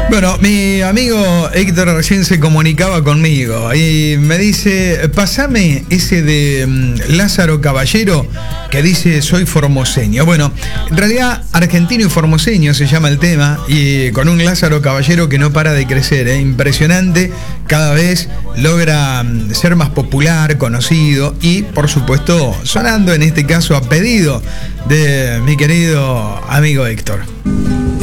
Bueno, mi amigo Héctor recién se comunicaba conmigo y me dice, pasame ese de Lázaro Caballero que dice soy formoseño. Bueno, en realidad argentino y formoseño se llama el tema, y con un Lázaro Caballero que no para de crecer, impresionante, cada vez logra ser más popular, conocido y por supuesto sonando en este caso a pedido de mi querido amigo Héctor.